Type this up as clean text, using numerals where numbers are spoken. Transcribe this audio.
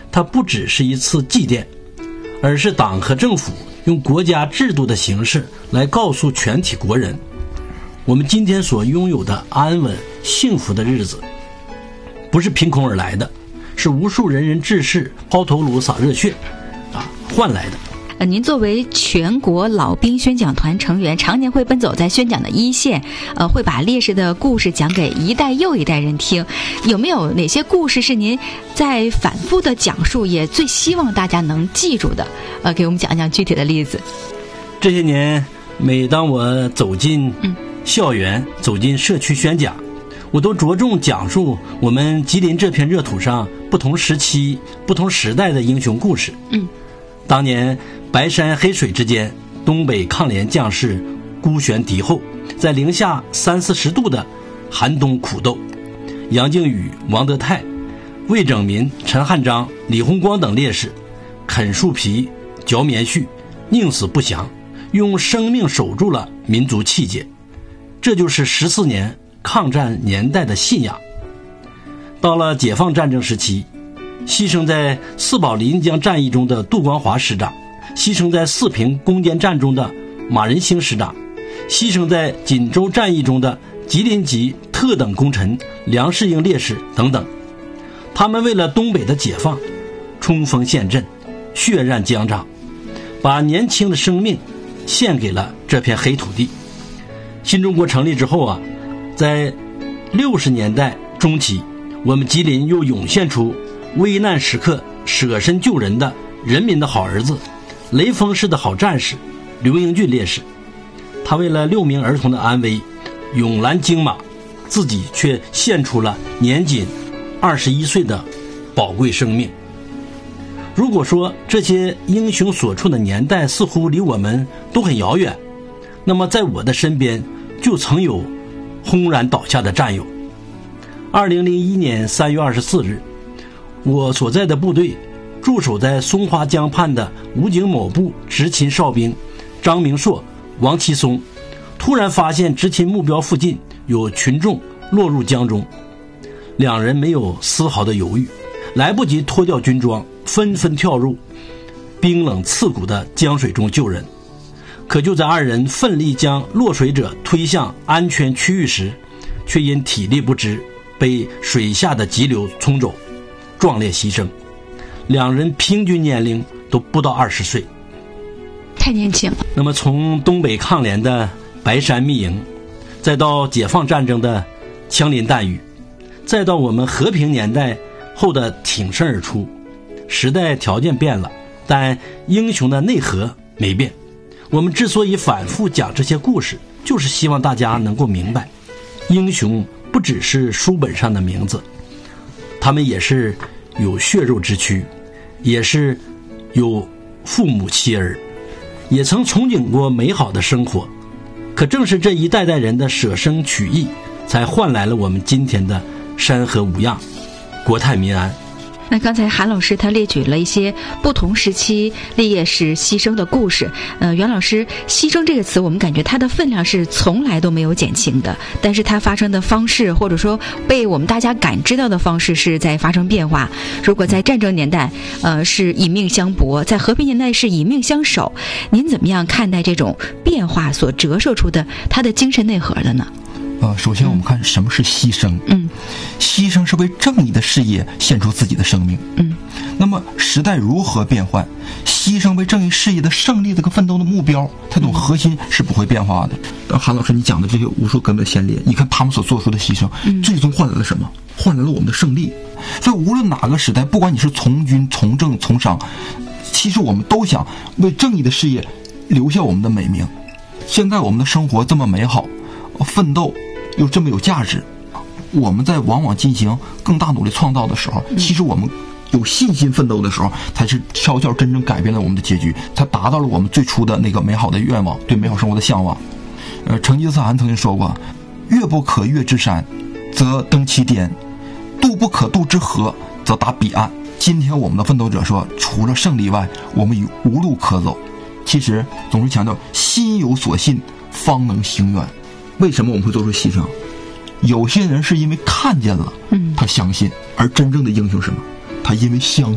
它不只是一次祭奠，而是党和政府用国家制度的形式来告诉全体国人，我们今天所拥有的安稳幸福的日子不是凭空而来的，是无数仁人志士抛头颅洒热血换来的。 您作为全国老兵宣讲团成员，常年会奔走在宣讲的一线，会把烈士的故事讲给一代又一代人听。有没有哪些故事是您在反复的讲述，也最希望大家能记住的？给我们讲讲具体的例子。 这些年，每当我走进校园、走进社区宣讲，我都着重讲述我们吉林这片热土上不同时期、不同时代的英雄故事。当年白山黑水之间，东北抗联将士孤悬敌后，在零下30-40度的寒冬苦斗。杨靖宇、王德泰、魏拯民、陈汉章、李洪光等烈士啃树皮、嚼棉絮，宁死不降，用生命守住了民族气节。这就是14年抗战年代的信仰。到了解放战争时期，牺牲在四保临江战役中的杜光华师长，牺牲在四平攻坚战中的马仁兴师长，牺牲在锦州战役中的吉林籍特等功臣梁世英烈士等等，他们为了东北的解放冲锋陷阵，血染疆场，把年轻的生命献给了这片黑土地。新中国成立之后在60年代中期，我们吉林又涌现出危难时刻舍身救人的人民的好儿子，雷锋式的好战士刘英俊烈士。他为了6名儿童的安危勇拦荆马，自己却献出了年仅21岁的宝贵生命。如果说这些英雄所处的年代似乎离我们都很遥远，那么在我的身边就曾有轰然倒下的战友。2001年3月24日，我所在的部队驻守在松花江畔的武警某部执勤哨兵张明硕、王其松突然发现执勤目标附近有群众落入江中，两人没有丝毫的犹豫，来不及脱掉军装，纷纷跳入冰冷刺骨的江水中救人。可就在二人奋力将落水者推向安全区域时，却因体力不支被水下的急流冲走，壮烈牺牲。两人平均年龄都不到20岁， 太年轻了。 那么从东北抗联的白山密营，再到解放战争的枪林弹雨，再到我们和平年代后的挺身而出，时代条件变了，但英雄的内核没变。我们之所以反复讲这些故事，就是希望大家能够明白，英雄不只是书本上的名字，他们也是有血肉之躯，也是有父母妻儿，也曾憧憬过美好的生活。可正是这一代代人的舍生取义，才换来了我们今天的山河无恙，国泰民安。 那刚才韩老师他列举了一些不同时期烈士牺牲的故事，袁老师，牺牲这个词我们感觉它的分量是从来都没有减轻的，但是它发生的方式或者说被我们大家感知到的方式是在发生变化。如果在战争年代是以命相搏，在和平年代是以命相守，您怎么样看待这种变化所折射出的它的精神内核的呢？ 首先我们看什么是牺牲。牺牲是为正义的事业献出自己的生命。那么时代如何变换，牺牲为正义事业的胜利这个奋斗的目标，它这种核心是不会变化的。韩老师你讲的这些无数根本先烈，你看他们所做出的牺牲，最终换来了什么？换来了我们的胜利。所以无论哪个时代，不管你是从军、从政、从商，其实我们都想为正义的事业留下我们的美名。现在我们的生活这么美好，奋斗又这么有价值，我们在往往进行更大努力创造的时候，其实我们有信心奋斗的时候，才是悄悄真正改变了我们的结局，才达到了我们最初的那个美好的愿望，对美好生活的向往。成吉思汗曾经说过，越不可越之山，则登其巅；渡不可渡之河，则达彼岸。今天我们的奋斗者说，除了胜利外，我们已无路可走。其实总是强调心有所信，方能行远。为什么我们会做出牺牲？有些人是因为看见了，他相信；而真正的英雄是什么？他因为相信。